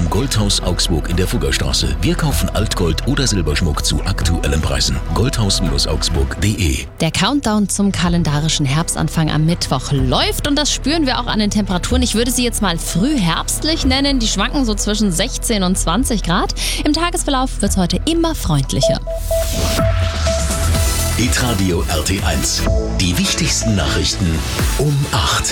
vom Goldhaus Augsburg in der Fuggerstraße. Wir kaufen Altgold oder Silberschmuck zu aktuellen Preisen. Goldhaus-augsburg.de. Der Countdown zum kalendarischen Herbstanfang am Mittwoch läuft und das spüren wir auch an den Temperaturen. Ich würde sie jetzt mal frühherbstlich nennen. Die schwanken so zwischen 16 und 20 Grad. Im Tagesverlauf wird es heute immer freundlicher. Hitradio RT1. Die wichtigsten Nachrichten um 8.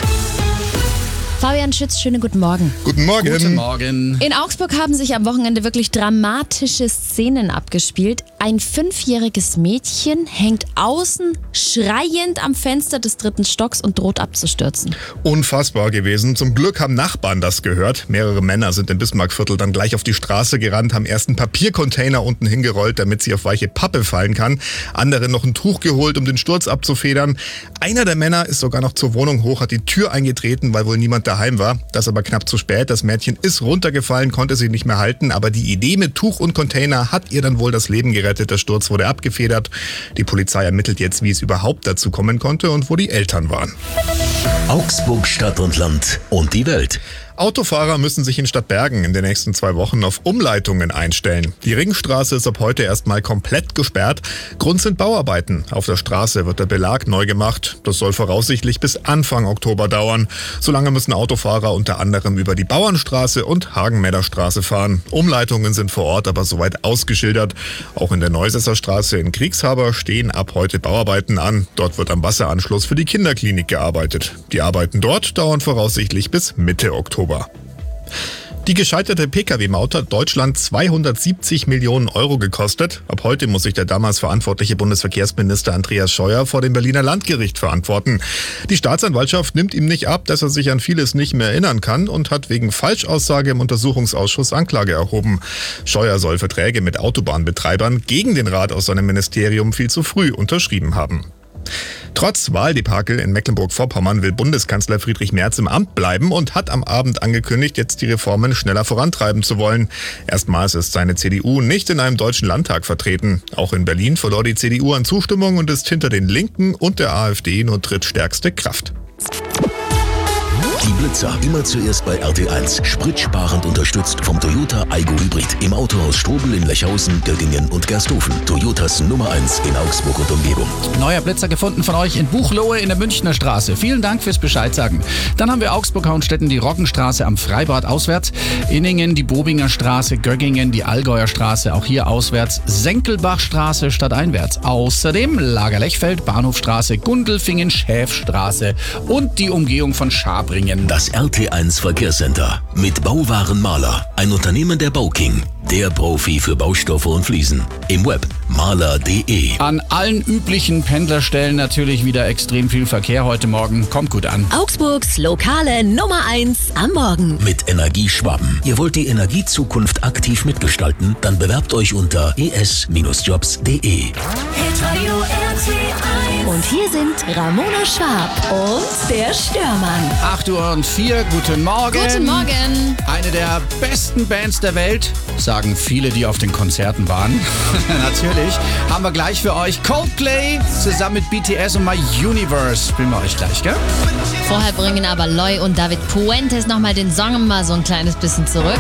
Fabian Schütz, schönen guten Morgen. Guten Morgen. Guten Morgen. In Augsburg haben sich am Wochenende wirklich dramatische Szenen abgespielt. Ein 5-jähriges Mädchen hängt außen schreiend am Fenster des 3. Stocks und droht abzustürzen. Unfassbar gewesen. Zum Glück haben Nachbarn das gehört. Mehrere Männer sind im Bismarckviertel dann gleich auf die Straße gerannt, haben erst einen Papiercontainer unten hingerollt, damit sie auf weiche Pappe fallen kann. Andere noch ein Tuch geholt, um den Sturz abzufedern. Einer der Männer ist sogar noch zur Wohnung hoch, hat die Tür eingetreten, weil wohl niemand daheim war. Das aber knapp zu spät. Das Mädchen ist runtergefallen, konnte sich nicht mehr halten, aber die Idee mit Tuch und Container hat ihr dann wohl das Leben gerettet. Der Sturz wurde abgefedert. Die Polizei ermittelt jetzt, wie es überhaupt dazu kommen konnte und wo die Eltern waren. Augsburg, Stadt und Land und die Welt. Autofahrer müssen sich in Stadtbergen in den nächsten 2 Wochen auf Umleitungen einstellen. Die Ringstraße ist ab heute erstmal komplett gesperrt. Grund sind Bauarbeiten. Auf der Straße wird der Belag neu gemacht. Das soll voraussichtlich bis Anfang Oktober dauern. Solange müssen Autofahrer unter anderem über die Bauernstraße und Hagenmäder-Straße fahren. Umleitungen sind vor Ort aber soweit ausgeschildert. Auch in der Neusesser Straße in Kriegshaber stehen ab heute Bauarbeiten an. Dort wird am Wasseranschluss für die Kinderklinik gearbeitet. Die Arbeiten dort dauern voraussichtlich bis Mitte Oktober. Die gescheiterte Pkw-Maut hat Deutschland 270 Millionen Euro gekostet. Ab heute muss sich der damals verantwortliche Bundesverkehrsminister Andreas Scheuer vor dem Berliner Landgericht verantworten. Die Staatsanwaltschaft nimmt ihm nicht ab, dass er sich an vieles nicht mehr erinnern kann und hat wegen Falschaussage im Untersuchungsausschuss Anklage erhoben. Scheuer soll Verträge mit Autobahnbetreibern gegen den Rat aus seinem Ministerium viel zu früh unterschrieben haben. Trotz Wahldebakel in Mecklenburg-Vorpommern will Bundeskanzler Friedrich Merz im Amt bleiben und hat am Abend angekündigt, jetzt die Reformen schneller vorantreiben zu wollen. Erstmals ist seine CDU nicht in einem deutschen Landtag vertreten. Auch in Berlin verlor die CDU an Zustimmung und ist hinter den Linken und der AfD nur drittstärkste Kraft. Die Blitzer immer zuerst bei RT1. Spritsparend unterstützt vom Toyota Aygo Hybrid. Im Autohaus Strobel in Lechhausen, Göttingen und Gersthofen. Toyotas Nummer 1 in Augsburg und Umgebung. Neuer Blitzer gefunden von euch in Buchloe in der Münchner Straße. Vielen Dank fürs Bescheid sagen. Dann haben wir Augsburg-Hauenstetten die Roggenstraße am Freibad auswärts. Inningen die Bobinger Straße, Göggingen die Allgäuer Straße, auch hier auswärts. Senkelbachstraße stadteinwärts. Außerdem Lager-Lechfeld, Bahnhofstraße, Gundelfingen, Schäfstraße und die Umgehung von Schabringen. Das RT1 Verkehrscenter mit Bauwarenmaler, ein Unternehmen der Bauking, der Profi für Baustoffe und Fliesen. Im Web maler.de. An allen üblichen Pendlerstellen natürlich wieder extrem viel Verkehr heute Morgen. Kommt gut an. Augsburgs lokale Nummer 1 am Morgen. Mit Energieschwaben. Ihr wollt die Energiezukunft aktiv mitgestalten? Dann bewerbt euch unter es-jobs.de. Und hier sind Ramona Schwab und der Störmann. 8:04 Uhr, guten Morgen. Guten Morgen. Eine der besten Bands der Welt, sagen viele, die auf den Konzerten waren. Natürlich haben wir gleich für euch Coldplay zusammen mit BTS und My Universe. Spielen wir euch gleich, gell? Vorher bringen aber Loy und David Puentes nochmal den Song mal so ein kleines bisschen zurück.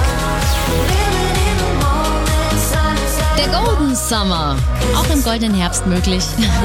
Der Golden Summer, auch im goldenen Herbst möglich.